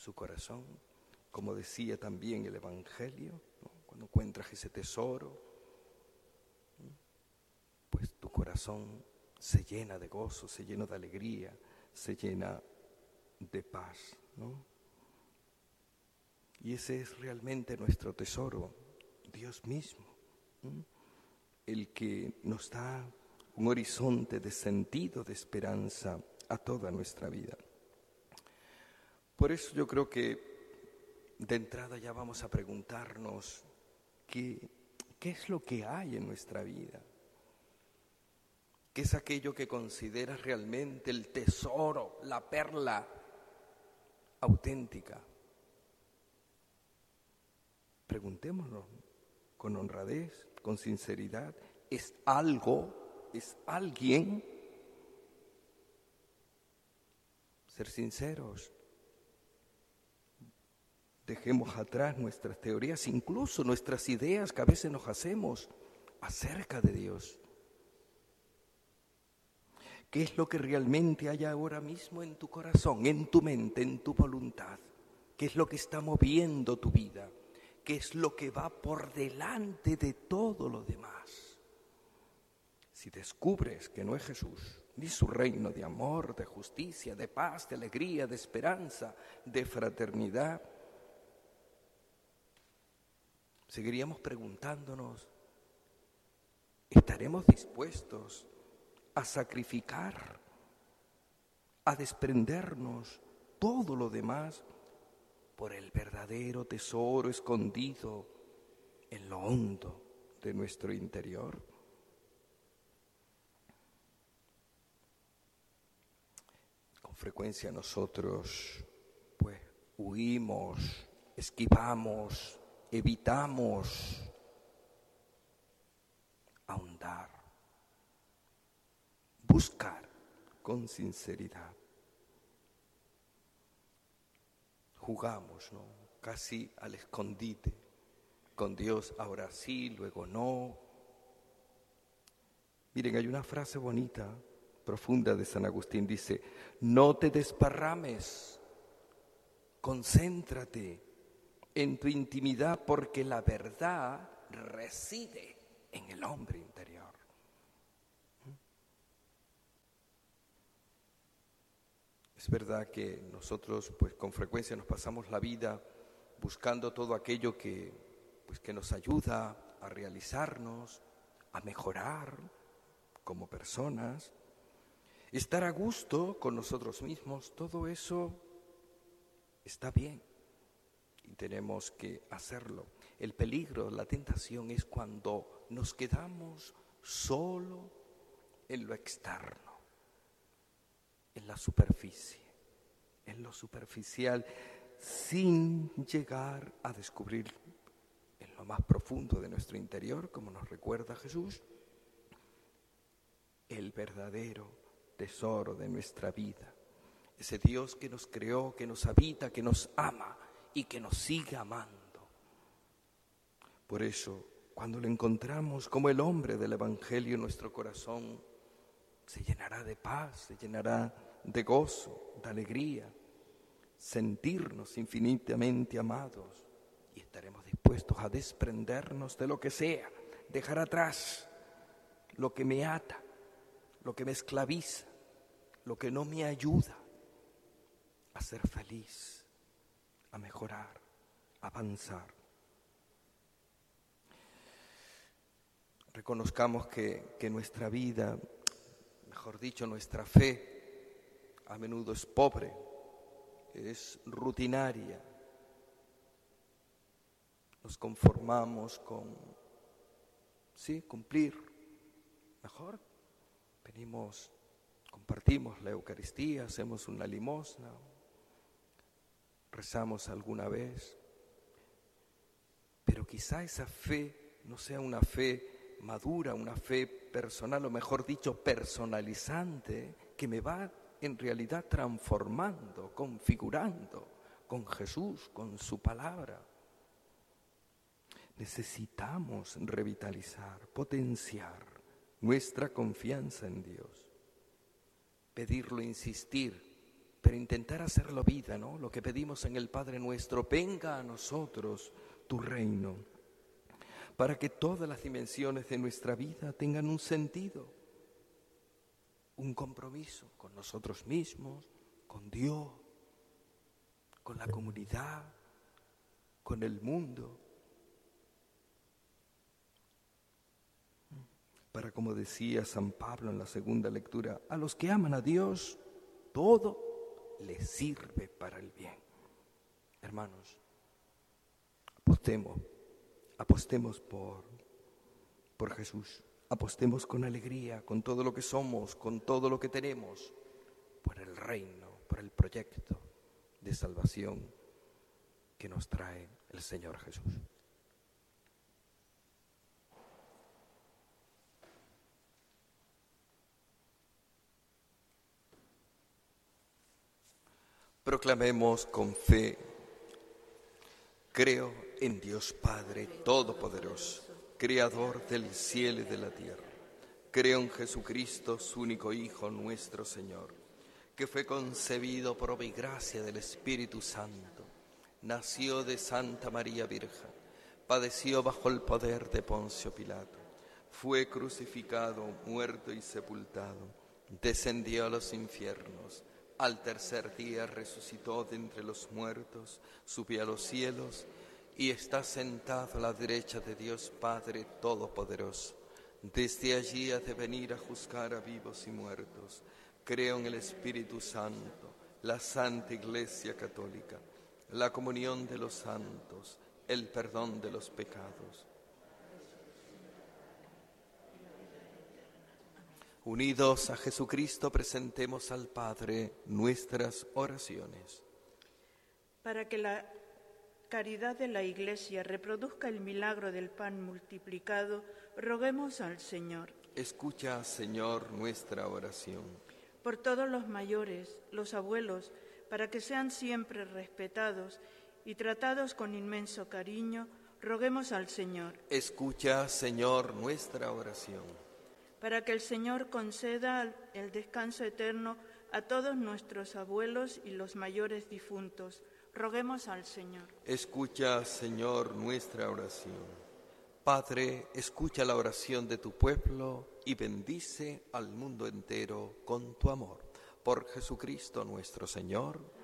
su corazón, como decía también el Evangelio, ¿no? Cuando encuentras ese tesoro, pues tu corazón se llena de gozo, se llena de alegría, se llena de paz, ¿no? Y ese es realmente nuestro tesoro, Dios mismo, ¿no? El que nos da un horizonte de sentido, de esperanza a toda nuestra vida. Por eso yo creo que de entrada ya vamos a preguntarnos qué es lo que hay en nuestra vida. ¿Qué es aquello que consideras realmente el tesoro, la perla auténtica? Preguntémonos con honradez, con sinceridad. ¿Es algo? ¿Es alguien? Ser sinceros. Dejemos atrás nuestras teorías, incluso nuestras ideas que a veces nos hacemos acerca de Dios. ¿Qué es lo que realmente hay ahora mismo en tu corazón, en tu mente, en tu voluntad? ¿Qué es lo que está moviendo tu vida? ¿Qué es lo que va por delante de todo lo demás? Si descubres que no es Jesús, ni su reino de amor, de justicia, de paz, de alegría, de esperanza, de fraternidad, seguiríamos preguntándonos, ¿estaremos dispuestos a sacrificar, a desprendernos todo lo demás por el verdadero tesoro escondido en lo hondo de nuestro interior? Con frecuencia nosotros pues huimos, esquivamos, evitamos ahondar, buscar con sinceridad. Jugamos, ¿no? Casi al escondite, con Dios ahora sí, luego no. Miren, hay una frase bonita, profunda de San Agustín, dice, no te desparrames, concéntrate en tu intimidad porque la verdad reside en el hombre interior. Es verdad que nosotros pues con frecuencia nos pasamos la vida buscando todo aquello que nos ayuda a realizarnos, a mejorar como personas, estar a gusto con nosotros mismos, todo eso está bien y tenemos que hacerlo. El peligro, la tentación es cuando nos quedamos solo en lo externo, en la superficie, en lo superficial, sin llegar a descubrir en lo más profundo de nuestro interior, como nos recuerda Jesús, el verdadero tesoro de nuestra vida. Ese Dios que nos creó, que nos habita, que nos ama y que nos sigue amando. Por eso, cuando lo encontramos como el hombre del Evangelio en nuestro corazón, se llenará de paz, se llenará de gozo, de alegría, sentirnos infinitamente amados y estaremos dispuestos a desprendernos de lo que sea, dejar atrás lo que me ata, lo que me esclaviza, lo que no me ayuda a ser feliz, a mejorar, a avanzar. Reconozcamos que nuestra vida, mejor dicho, nuestra fe a menudo es pobre, es rutinaria. Nos conformamos con, sí, cumplir. Mejor venimos, compartimos la Eucaristía, hacemos una limosna, rezamos alguna vez, pero quizá esa fe no sea una fe madura, una fe personal, o mejor dicho, personalizante, que me va en realidad transformando, configurando con Jesús, con su palabra. Necesitamos revitalizar, potenciar nuestra confianza en Dios, pedirlo, insistir, pero intentar hacerlo vida, ¿no? Lo que pedimos en el Padre Nuestro, venga a nosotros tu reino, para que todas las dimensiones de nuestra vida tengan un sentido, un compromiso con nosotros mismos, con Dios, con la comunidad, con el mundo. Para, como decía San Pablo en la segunda lectura, a los que aman a Dios, todo les sirve para el bien. Hermanos, apostemos por Jesús, apostemos con alegría, con todo lo que somos, con todo lo que tenemos, por el reino, por el proyecto de salvación que nos trae el Señor Jesús. Proclamemos con fe: creo en Dios Padre Todopoderoso, Creador del cielo y de la tierra. Creo en Jesucristo, su único Hijo, nuestro Señor, que fue concebido por obra y gracia del Espíritu Santo. Nació de Santa María Virgen, padeció bajo el poder de Poncio Pilato, fue crucificado, muerto y sepultado, descendió a los infiernos. Al tercer día resucitó de entre los muertos, subió a los cielos y está sentado a la derecha de Dios Padre Todopoderoso. Desde allí ha de venir a juzgar a vivos y muertos. Creo en el Espíritu Santo, la Santa Iglesia Católica, la comunión de los santos, el perdón de los pecados. Unidos a Jesucristo, presentemos al Padre nuestras oraciones. Para que la caridad de la Iglesia reproduzca el milagro del pan multiplicado, roguemos al Señor. Escucha, Señor, nuestra oración. Por todos los mayores, los abuelos, para que sean siempre respetados y tratados con inmenso cariño, roguemos al Señor. Escucha, Señor, nuestra oración. Para que el Señor conceda el descanso eterno a todos nuestros abuelos y los mayores difuntos, roguemos al Señor. Escucha, Señor, nuestra oración. Padre, escucha la oración de tu pueblo y bendice al mundo entero con tu amor. Por Jesucristo nuestro Señor.